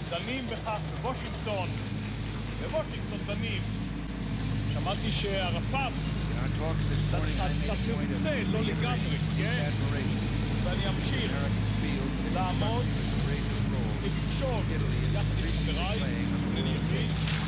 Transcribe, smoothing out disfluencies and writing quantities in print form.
דנים בכך בוושינגטון דנים. שמעתי שהרפ"ם קצת מרוצה, לא לגמרי, כן? ואני אמשיך לעמוד ולמשול יחד עם חבריי, אינני יחיד,